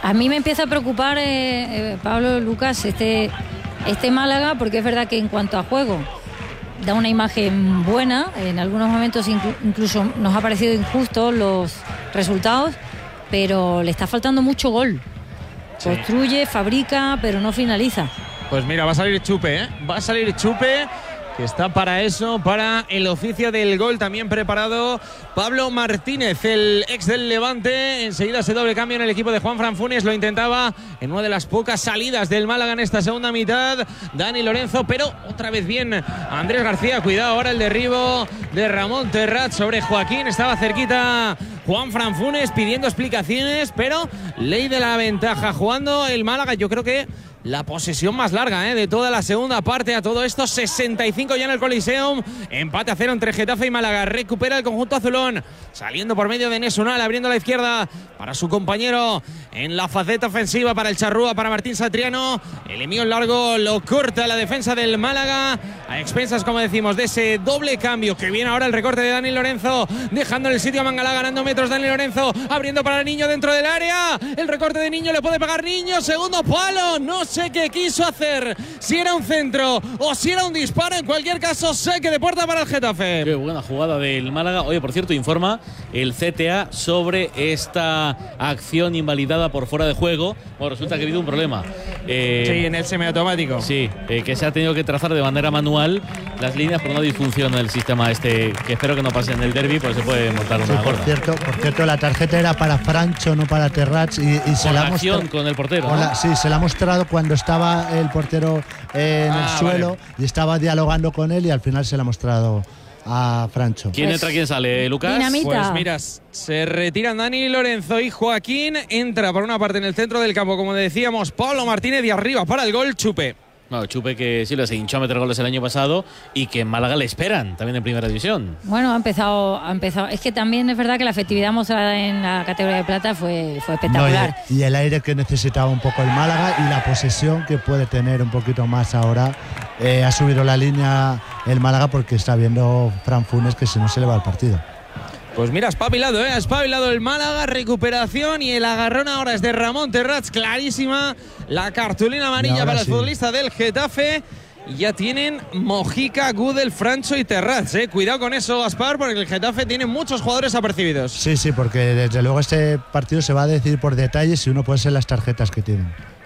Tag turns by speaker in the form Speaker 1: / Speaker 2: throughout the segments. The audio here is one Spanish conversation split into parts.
Speaker 1: A mí me empieza a preocupar, Pablo, Lucas, este Málaga, porque es verdad que en cuanto a juego da una imagen buena. En algunos momentos incluso nos ha parecido injustos los resultados, pero le está faltando mucho gol. Sí. Construye, fabrica, pero no finaliza.
Speaker 2: Pues mira, va a salir Chupe, va a salir Chupe, que está para eso, para el oficio del gol. También preparado Pablo Martínez, el ex del Levante. Enseguida ese doble cambio en el equipo de Juanfran Funes. Lo intentaba en una de las pocas salidas del Málaga en esta segunda mitad Dani Lorenzo, pero otra vez bien Andrés García. Cuidado ahora el derribo de Ramón Terrat sobre Joaquín. Estaba cerquita Juanfran Funes pidiendo explicaciones, pero ley de la ventaja jugando el Málaga. Yo creo que la posesión más larga de toda la segunda parte. A todo esto, 65 ya en el Coliseum. Empate a 0 entre Getafe y Málaga. Recupera el conjunto azulón, saliendo por medio de Nesunal, abriendo a la izquierda para su compañero en la faceta ofensiva, para el Charrúa, para Martín Satriano. El envío en largo lo corta la defensa del Málaga, a expensas, como decimos, de ese doble cambio. Que viene ahora el recorte de Dani Lorenzo, dejando en el sitio a Mangalá, ganando metros Dani Lorenzo, abriendo para Niño dentro del área. El recorte de Niño, le puede pegar Niño, segundo palo. No sé qué quiso hacer, si era un centro o si era un disparo. En cualquier caso, saque de puerta para el Getafe.
Speaker 3: Qué buena jugada del Málaga. Oye, por cierto, informa el CTA sobre esta acción invalidada por fuera de juego. Bueno, resulta que ha habido un problema.
Speaker 2: Sí, en el semiautomático.
Speaker 3: Sí, que se ha tenido que trazar de manera manual las líneas por una disfunción del sistema que espero que no pase en el derbi, pues se puede montar una gorda.
Speaker 4: Por cierto, la tarjeta era para Francho, no para Terrats, y se la
Speaker 3: acción con el portero, ¿no?
Speaker 4: Sí, se la ha mostrado cuando estaba el portero en el suelo, vale, y estaba dialogando con él, y al final se la ha mostrado a Francho.
Speaker 3: ¿Quién entra, quién sale, Lucas?
Speaker 1: Dinamita.
Speaker 2: Pues mira, se retiran Dani Lorenzo y Joaquín. Entra por una parte en el centro del campo, como decíamos, Pablo Martínez, y arriba para el gol Chupe.
Speaker 3: No, Chupe, que sí, se hinchó a meter goles el año pasado y que en Málaga le esperan también en primera división.
Speaker 1: Bueno, ha empezado. Es que también es verdad que la efectividad mostrada en la categoría de plata fue espectacular.
Speaker 4: No, y el aire que necesitaba un poco el Málaga, y la posesión que puede tener un poquito más ahora. Ha subido la línea el Málaga, porque está viendo Fran Funes que si no se le va el partido.
Speaker 2: Pues mira, espabilado, espabilado el Málaga, recuperación, y el agarrón ahora es de Ramón Terrats, clarísima la cartulina amarilla para el futbolista del Getafe. Y ya tienen Mojica, Gudel, Francho y Terrats. Cuidado con eso, Gaspar, porque el Getafe tiene muchos jugadores apercibidos.
Speaker 4: Sí, porque desde luego este partido se va a decidir por detalles, y uno puede ser las tarjetas que tienen.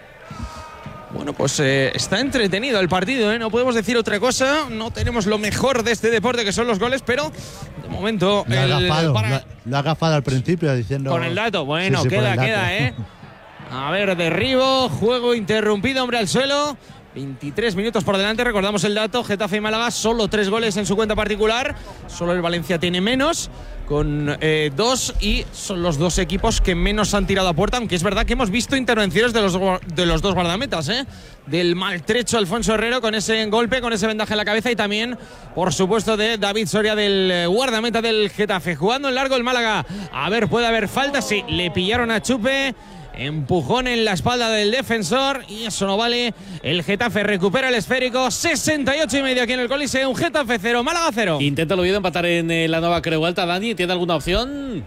Speaker 2: Bueno, pues está entretenido el partido, no podemos decir otra cosa. No tenemos lo mejor de este deporte, que son los goles, pero de momento
Speaker 4: lo ha agafado al principio diciendo.
Speaker 2: Con el dato, bueno,
Speaker 4: sí,
Speaker 2: queda. A ver, derribo, juego interrumpido, hombre al suelo. 23 minutos por delante, recordamos el dato. Getafe y Málaga, solo 3 goles en su cuenta particular. Solo el Valencia tiene menos, con 2, y son los dos equipos que menos han tirado a puerta, aunque es verdad que hemos visto intervenciones de los dos guardametas, del maltrecho Alfonso Herrero con ese golpe, con ese vendaje en la cabeza, y también, por supuesto, de David Soria, del guardameta del Getafe. Jugando en largo el Málaga, a ver, puede haber falta, sí, le pillaron a Chupe. Empujón en la espalda del defensor, y eso no vale. El Getafe recupera el esférico. 68,5 aquí en el Coliseum. Getafe 0, Málaga 0.
Speaker 3: Intenta el Oviedo empatar en la nueva Creu Alta. Dani, ¿tiene alguna opción?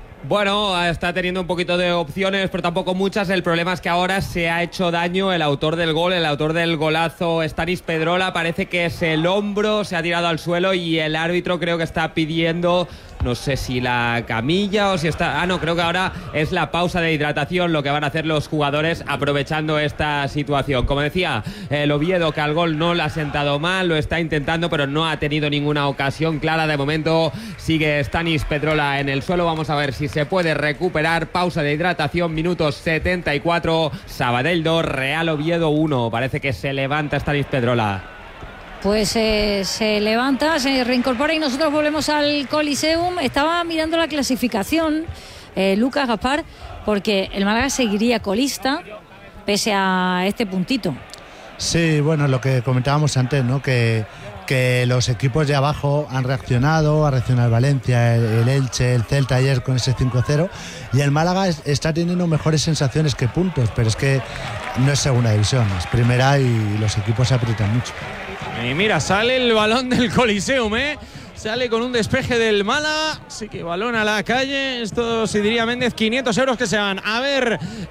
Speaker 5: Bueno, está teniendo un poquito de opciones, pero tampoco muchas. El problema es que ahora se ha hecho daño el autor del gol, el autor del golazo, Stanis Pedrola. Parece que es el hombro, se ha tirado al suelo, y el árbitro creo que está pidiendo, no sé si la camilla o si está... no, creo que ahora es la pausa de hidratación lo que van a hacer los jugadores aprovechando esta situación. Como decía, el Oviedo, que al gol no le ha sentado mal, lo está intentando, pero no ha tenido ninguna ocasión clara. De momento sigue Stanis Pedrola en el suelo. Vamos a ver si se puede recuperar. Pausa de hidratación, minutos 74. Sabadell 2, Real Oviedo 1. Parece que se levanta Stanis Pedrola.
Speaker 1: Pues se levanta, se reincorpora, y nosotros volvemos al Coliseum. Estaba mirando la clasificación, Lucas, Gaspar, porque el Málaga seguiría colista pese a este puntito.
Speaker 4: Sí, bueno, lo que comentábamos antes, ¿no? Que los equipos de abajo han reaccionado, ha reaccionado el Valencia, el Elche, el Celta ayer con ese 5-0, y el Málaga está teniendo mejores sensaciones que puntos, pero es que no es segunda división, es primera, y los equipos se aprietan mucho.
Speaker 2: Y mira, sale el balón del Coliseum, Sale con un despeje del Málaga, así que balón a la calle. Esto, si diría Méndez, 500 euros que se van. A ver,